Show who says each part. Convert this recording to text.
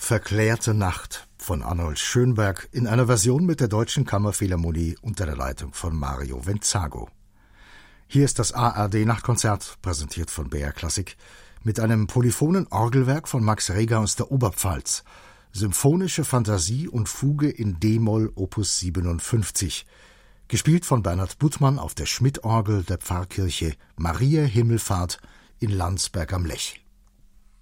Speaker 1: Verklärte Nacht von Arnold Schönberg in einer Version mit der Deutschen Kammerphilharmonie unter der Leitung von Mario Venzago. Hier ist das ARD-Nachtkonzert, präsentiert von BR Klassik, mit einem polyphonen Orgelwerk von Max Reger aus der Oberpfalz, Symphonische Fantasie und Fuge in D-Moll Opus 57, gespielt von Bernhard Buttmann auf der Schmidt-Orgel der Pfarrkirche Mariä Himmelfahrt in Landsberg am Lech.